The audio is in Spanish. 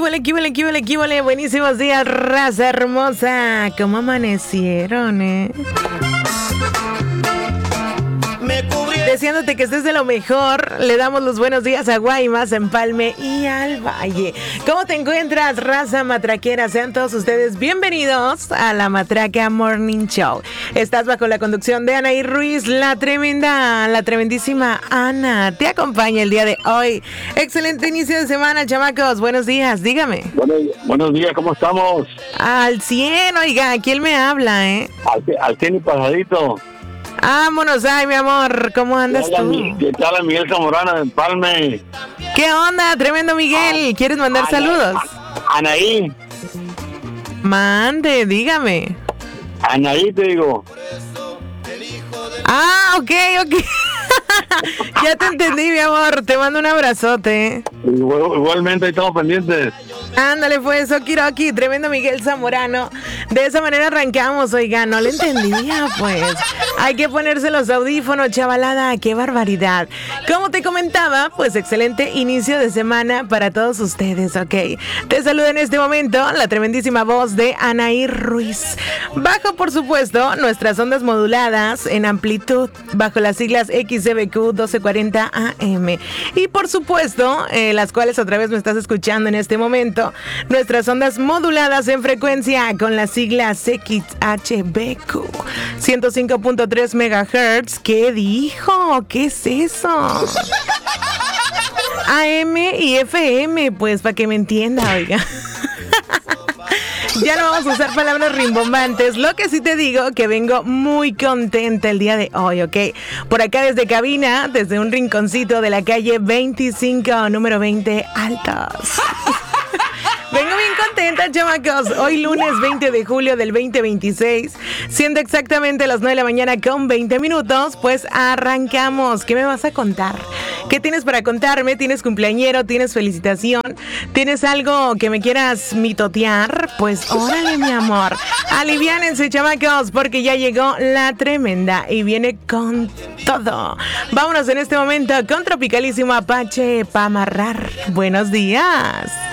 ¿Qué huele? Buenísimos días, raza hermosa. ¿Cómo amanecieron, Deseándote que estés de lo mejor, le damos los buenos días a Guaymas, Empalme y al Valle. ¿Cómo te encuentras, raza matraquera? Sean todos ustedes bienvenidos a la Matraca Morning Show. Estás bajo la conducción de Anaí Ruiz, la tremendísima Ana. Te acompaña el día de hoy. Excelente inicio de semana, chamacos. Buenos días, dígame. Buenos días, ¿cómo estamos? Al 100, oiga, ¿quién me habla, Al 100 y pasadito. Vámonos, ay, mi amor, ¿cómo andas tú? ¿Qué tal, Miguel Zamorano de Empalme? ¿Qué onda, tremendo Miguel? ¿Quieres mandar saludos? Anaí. Mande, dígame. Anaí, te digo. Ok. Ya te entendí, mi amor, te mando un abrazote. Igualmente, ahí estamos pendientes. Ándale pues, okiroki, tremendo Miguel Zamorano. De esa manera arrancamos, oiga, no le entendía pues. Hay que ponerse los audífonos, chavalada, qué barbaridad. Como te comentaba, pues excelente inicio de semana para todos ustedes, ¿ok? Te saluda en este momento la tremendísima voz de Anaí Ruiz. Bajo, por supuesto, nuestras ondas moduladas en amplitud, bajo las siglas XCBQ 1240 AM. Y por supuesto, las cuales otra vez me estás escuchando en este momento, nuestras ondas moduladas en frecuencia con las siglas XHBQ 105.3 MHz. ¿Qué dijo? ¿Qué es eso? AM y FM, pues para que me entienda, oiga. Ya no vamos a usar palabras rimbombantes. Lo que sí te digo que vengo muy contenta el día de hoy, ¿ok? Por acá desde cabina, desde un rinconcito de la calle 25, número 20, Altos. Vengo bien contenta, chamacos. Hoy lunes 20 de julio del 2026, siendo exactamente las 9 de la mañana con 20 minutos, pues arrancamos. ¿Qué me vas a contar? ¿Qué tienes para contarme? ¿Tienes cumpleañero? ¿Tienes felicitación? ¿Tienes algo que me quieras mitotear? Pues órale, mi amor. Aliviánense, chamacos, porque ya llegó la tremenda y viene con todo. Vámonos en este momento con Tropicalísimo Apache para amarrar. Buenos días.